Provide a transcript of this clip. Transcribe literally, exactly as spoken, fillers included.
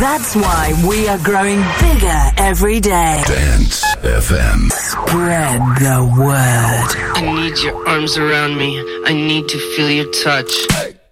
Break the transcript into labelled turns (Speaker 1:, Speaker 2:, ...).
Speaker 1: That's why we are growing bigger every day.
Speaker 2: Dance F M.
Speaker 1: Spread the word.
Speaker 3: I need your arms around me. I need to feel your touch.